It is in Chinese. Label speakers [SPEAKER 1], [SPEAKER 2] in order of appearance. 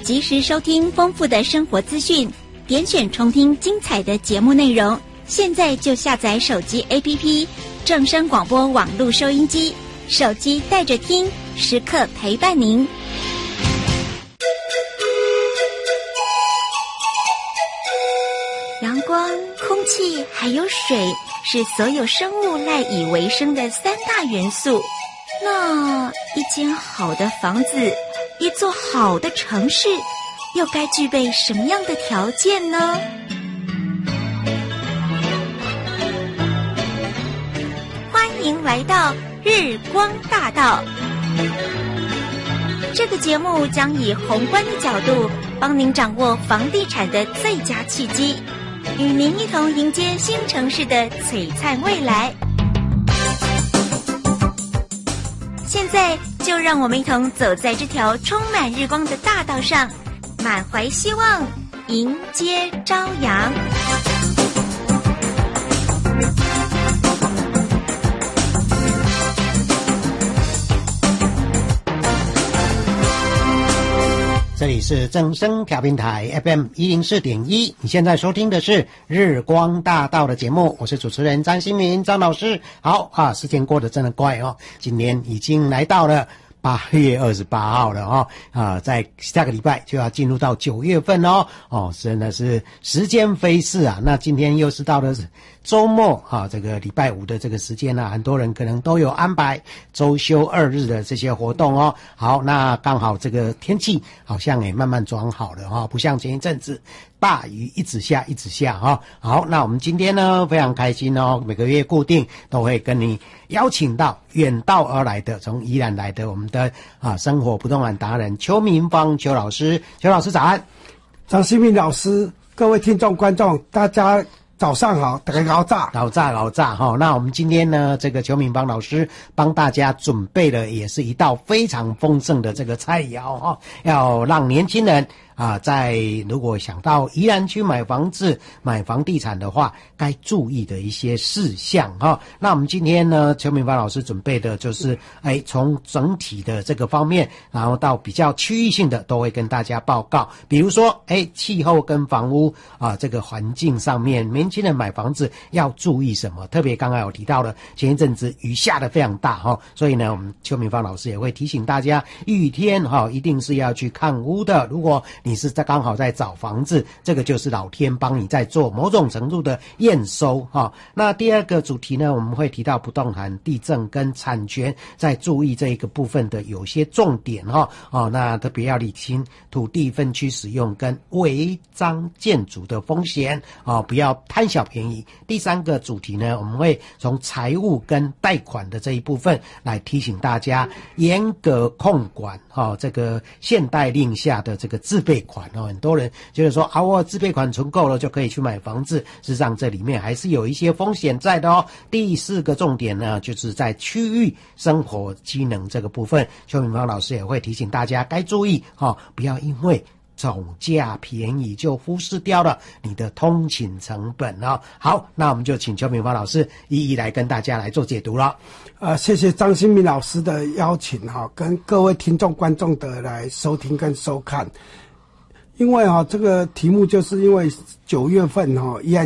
[SPEAKER 1] 及时收听丰富的生活资讯，点选重听精彩的节目内容。现在就下载手机 APP 正声广播网络收音机，手机带着听，时刻陪伴您。阳光、空气还有水是所有生物赖以为生的三大元素。那一间好的房子，一座好的城市，又该具备什么样的条件呢？欢迎来到日光大道。这个节目将以宏观的角度，帮您掌握房地产的最佳契机，与您一同迎接新城市的璀璨未来。现在就让我们一同走在这条充满日光的大道上，满怀希望，迎接朝阳。
[SPEAKER 2] 这里是正声调频台 FM104.1，你现在收听的是日光大道的节目，我是主持人张新民张老师。好啊，时间过得真的快哦，今年已经来到了8月28号了在下个礼拜就要进入到9月份真的是时间飞逝啊。那今天又是到了周末这个礼拜五的这个时间很多人可能都有安排周休2日的这些活动哦。好，那刚好这个天气好像也慢慢转好了不像前一阵子大雨一直下好，那我们今天呢非常开心每个月固定都会跟你邀请到远道而来的从宜兰来的我们的生活不动产达人邱明芳邱老师。邱老师早安。
[SPEAKER 3] 张新民老师，各位听众观众大家早上好，大家搞炸
[SPEAKER 2] 那我们今天呢这个邱明芳老师帮大家准备的也是一道非常丰盛的这个菜肴要让年轻人在如果想到宜兰区买房子买房地产的话该注意的一些事项那我们今天呢邱明芳老师准备的就是从整体的这个方面，然后到比较区域性的都会跟大家报告。比如说气候跟房屋这个环境上面年轻人买房子要注意什么，特别刚刚有提到了前一阵子雨下得非常大所以呢我们邱明芳老师也会提醒大家雨天一定是要去看屋的。如果你是刚好在找房子，这个就是老天帮你在做某种程度的验收那第二个主题呢，我们会提到不动产地政跟产权在注意这一个部分的有些重点那特别要理清土地分区使用跟违章建筑的风险不要贪小便宜。第三个主题呢，我们会从财务跟贷款的这一部分来提醒大家严格控管这个现代令下的这个自备款很多人觉得说我自备款存够了就可以去买房子，事实上这里面还是有一些风险在的第四个重点呢，就是在区域生活机能这个部分，邱明芳老师也会提醒大家该注意不要因为总价便宜就忽视掉了你的通勤成本好，那我们就请邱明芳老师一一来跟大家来做解读了。
[SPEAKER 3] 谢谢张新民老师的邀请跟各位听众观众的来收听跟收看。因为这个题目就是因为9月份宜兰